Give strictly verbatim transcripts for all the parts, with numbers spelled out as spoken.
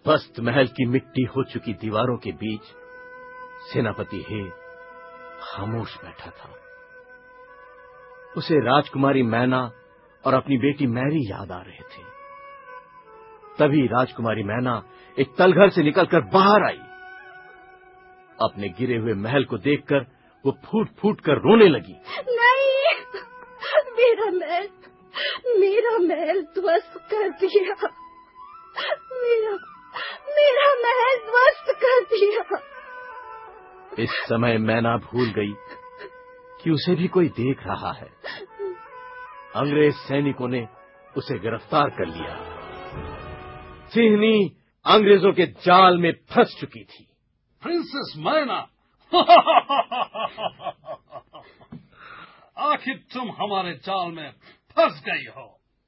ध्वस्त महल की मिट्टी हो चुकी दीवारों के बीच सेनापति हे खामोश बैठा था। उसे राजकुमारी मैना और अपनी बेटी मैरी याद आ रहे थे। तभी राजकुमारी मैना एक तलघर से निकलकर बाहर आई। अपने गिरे हुए महल को देखकर वो फूट फूट कर रोने लगी। नहीं, मेरा महल मेरा महल ध्वस्त कर दिया, मेरा मेरा महल ध्वस्त कर दिया। इस समय मैना भूल गई कि उसे भी कोई देख रहा है। अंग्रेज सैनिकों ने उसे गिरफ्तार कर लिया। सिंहनी अंग्रेजों के जाल में फंस चुकी थी। प्रिंसेस मैना, आखिर तुम हमारे जाल में फंस गई हो।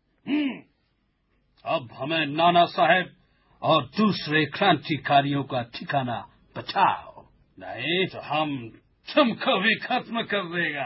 अब हमें नाना साहेब और दूसरे क्रांतिकारियों का ठिकाना बचाओ, नहीं तो हम तुमको भी खत्म कर देगा।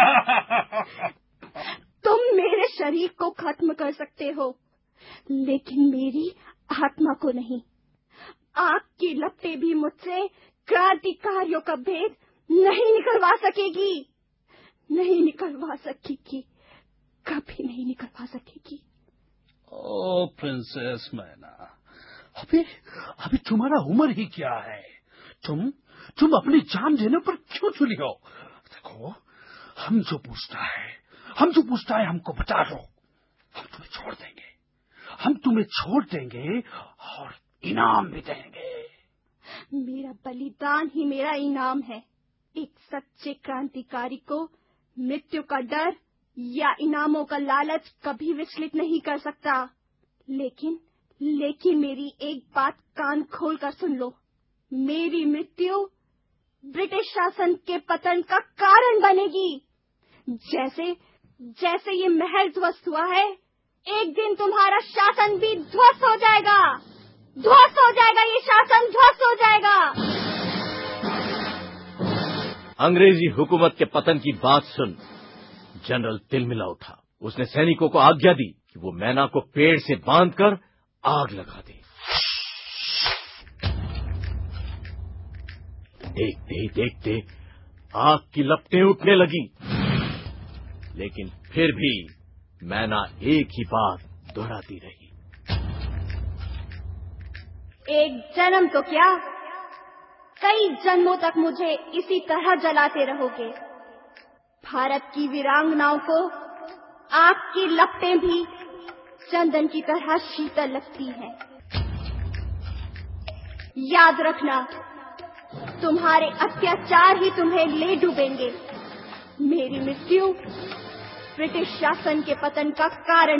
तुम मेरे शरीर को खत्म कर सकते हो, लेकिन मेरी आत्मा को नहीं। आपकी लपटें भी मुझसे क्रांतिकारियों का भेद नहीं निकलवा सकेगी, नहीं निकलवा सकेगी, कभी नहीं निकलवा सकेगी। ओ प्रिंसेस मैना, अभी अभी तुम्हारा उम्र ही क्या है? तुम तुम अपनी जान देने पर क्यों तुली हो? देखो, हम जो पूछता है हम जो पूछता है हमको बता दो, हम तुम्हें छोड़ देंगे, हम तुम्हें छोड़ देंगे और इनाम भी देंगे। मेरा बलिदान ही मेरा इनाम है। एक सच्चे क्रांतिकारी को मृत्यु का डर या इनामों का लालच कभी विचलित नहीं कर सकता। लेकिन लेकिन मेरी एक बात कान खोलकर सुन लो। मेरी मृत्यु ब्रिटिश शासन के पतन का कारण बनेगी। जैसे जैसे ये महल ध्वस्त हुआ है, एक दिन तुम्हारा शासन भी ध्वस्त हो जाएगा। ध्वस्त हो जाएगा, ये शासन ध्वस्त हो जाएगा। अंग्रेजी हुकूमत के पतन की बात सुन जनरल तिलमिला उठा। उसने सैनिकों को आज्ञा दी कि वो मैना को पेड़ से बांधकर आग लगा दे। देखते देखते आग की लपटें उठने लगी, लेकिन फिर भी मैना एक ही बात दोहराती रही। एक जन्म तो क्या, कई जन्मों तक मुझे इसी तरह जलाते रहोगे। भारत की वीरांगनाओं को आपकी लपटें भी चंदन की तरह शीतल लगती हैं। याद रखना, तुम्हारे अत्याचार ही तुम्हें ले डूबेंगे। मेरी मृत्यु ब्रिटिश शासन के पतन का कारण